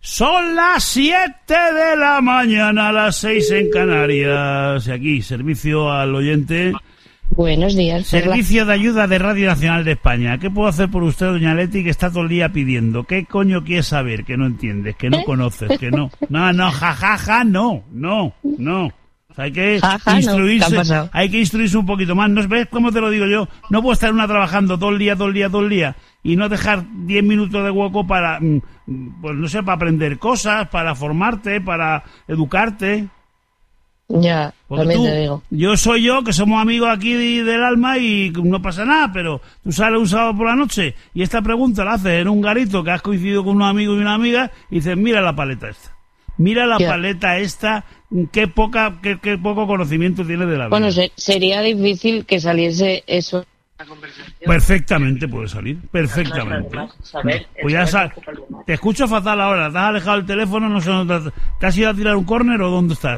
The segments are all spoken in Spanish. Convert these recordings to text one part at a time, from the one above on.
Son las 7 de la mañana, las 6 en Canarias. Y aquí, servicio al oyente. Buenos días. Servicio de ayuda de Radio Nacional de España. ¿Qué puedo hacer por usted, doña Leti, que está todo el día pidiendo? ¿Qué coño quieres saber? Que no entiendes, que no conoces, que no. No, jajaja, no. O sea, hay que instruirse, no. hay que instruirse un poquito más. ¿No ves cómo te lo digo yo? No puedo estar una trabajando todo el día y no dejar 10 minutos de hueco para, pues no sé, para aprender cosas, para formarte, para educarte. Ya, porque también tú, te digo. yo soy yo, que somos amigos aquí del alma y no pasa nada, pero tú sales un sábado por la noche y esta pregunta la haces en un garito que has coincidido con unos amigos y una amiga y dices, mira la paleta esta. Mira la paleta esta, qué poco conocimiento tiene de la vida. Bueno, sería difícil que saliese eso. Perfectamente puede salir, perfectamente. Pues ya te escucho fatal ahora, te has alejado el teléfono, no sé dónde te has ido a tirar un córner o dónde estás.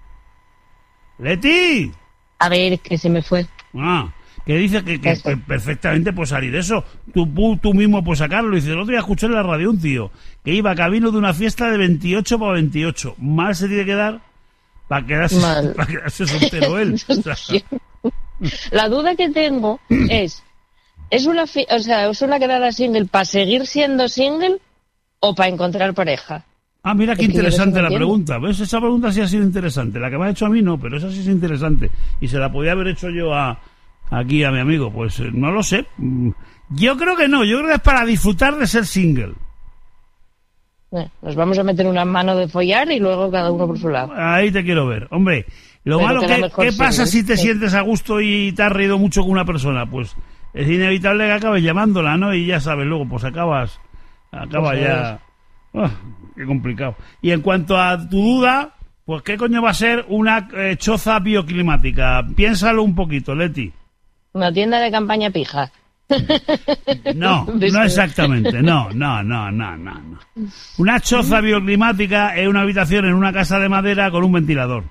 ¡Leti! A ver, que se me fue. Que dice que perfectamente puede salir eso. Tú mismo puedes sacarlo. Dice, el otro día escuché en la radio un tío que iba camino de una fiesta de 28 para 28. Mal se tiene que dar para quedarse soltero él. O sea. La duda que tengo es una quedada single para seguir siendo single o para encontrar pareja. Mira qué interesante la pregunta. ¿Ves? Esa pregunta sí ha sido interesante. La que me ha hecho a mí no, pero esa sí es interesante. Y se la podía haber hecho yo aquí a mi amigo. Pues no lo sé. Yo creo que no. Yo creo que es para disfrutar de ser single. Nos vamos a meter una mano de follar y luego cada uno por su lado. Ahí te quiero ver. Hombre, lo malo ¿qué pasa si te sientes a gusto y te has reído mucho con una persona? Pues es inevitable que acabes llamándola, ¿no? Y ya sabes, luego pues acaba pues ya... qué complicado. Y en cuanto a tu duda, pues ¿qué coño va a ser una choza bioclimática? Piénsalo un poquito, Leti. Una tienda de campaña pija. No exactamente, no. Una choza bioclimática es una habitación en una casa de madera con un ventilador.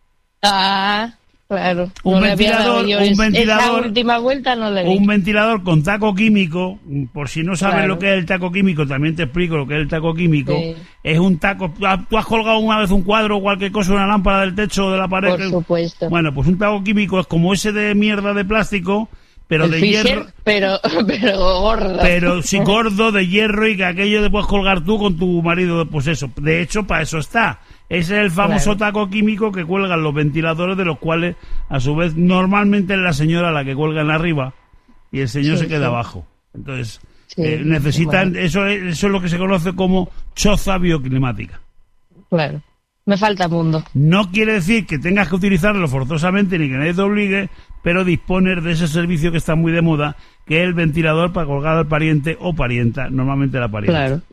Claro. Un ventilador, esa última vuelta no le di. Un ventilador con taco químico, por si no sabes lo que es el taco químico, también te explico lo que es el taco químico. Sí. Es un taco, tú has colgado una vez un cuadro o cualquier cosa, una lámpara del techo o de la pared. Por supuesto. Bueno, pues un taco químico es como ese de mierda de plástico, pero de hierro. Pero gordo. Pero sí gordo, de hierro, y que aquello te puedes colgar tú con tu marido, pues eso. De hecho, para eso está. Ese es el famoso taco químico que cuelgan los ventiladores, de los cuales, a su vez, normalmente es la señora la que cuelga en arriba y el señor se queda abajo. Entonces, necesitan... Eso es lo que se conoce como choza bioclimática. Claro. Me falta mundo. No quiere decir que tengas que utilizarlo forzosamente ni que nadie te obligue, pero disponer de ese servicio que está muy de moda, que es el ventilador para colgar al pariente o parienta, normalmente la parienta. Claro.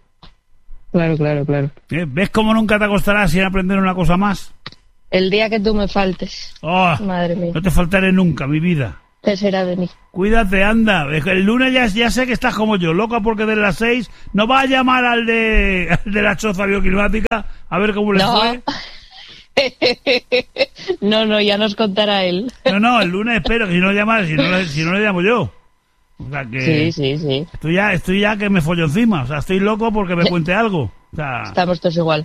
¿Ves cómo nunca te acostarás sin aprender una cosa más? El día que tú me faltes. Madre mía. No te faltaré nunca, mi vida. ¿Qué será de mí? Cuídate, anda. El lunes ya sé que estás como yo, loca porque de las 6 no vas a llamar al de la choza bioclimática a ver cómo le fue. No, ya nos contará él. No, el lunes espero que si no llamas, si no le llamo yo. O sea que sí. Estoy ya que me follo encima. O sea, estoy loco porque me cuente algo. O sea, estamos todos igual.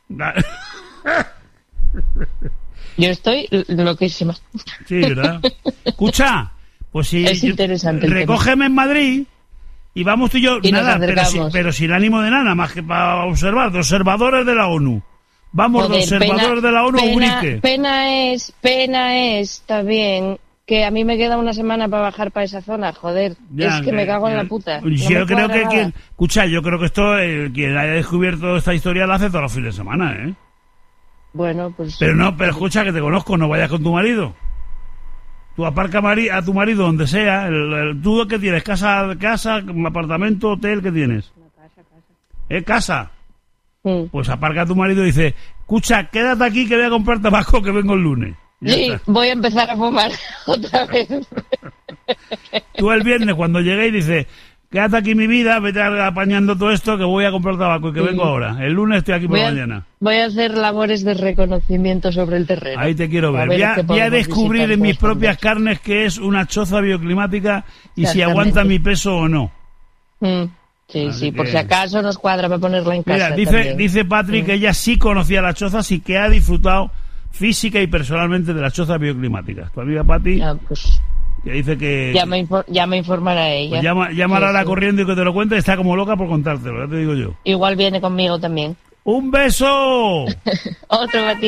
Yo estoy loquísima. Sí, ¿verdad? Escucha, pues si es interesante. Recógeme en Madrid y vamos tú y yo, pero sin ánimo de nada, más que para observar, de observadores de la ONU. Vamos, de observadores de la ONU a Ubrique. Pena es también que a mí me queda una semana para bajar para esa zona, joder. Es que me cago en la puta. Yo creo que yo creo que esto, quien haya descubierto esta historia la hace todos los fines de semana, ¿eh? Bueno, pues... Pero escucha, que te conozco, no vayas con tu marido. Tú aparca a tu marido donde sea. ¿Tú qué tienes? ¿Casa, apartamento, hotel? ¿Qué tienes? Casa. ¿Casa? Pues aparca a tu marido y dice, escucha, quédate aquí que voy a comprar tabaco que vengo el lunes. Sí, voy a empezar a fumar otra vez. Tú el viernes cuando lleguéis dices, quédate aquí mi vida, vete apañando todo esto que voy a comprar tabaco y que vengo ahora. El lunes estoy aquí por la mañana. Voy a hacer labores de reconocimiento sobre el terreno. Ahí te quiero ver. Voy a descubrir en mis propias carnes que es una choza bioclimática y si aguanta mi peso o no. Sí, así por si acaso nos cuadra para ponerla en casa. Mira, dice Patri que ella sí conocía las chozas y que ha disfrutado física y personalmente de las chozas bioclimáticas. Tu amiga Pati, pues, que dice que... Ya me informará ella. Pues llamará corriendo y que te lo cuente, está como loca por contártelo, ya te digo yo. Igual viene conmigo también. ¡Un beso! Otro para ti.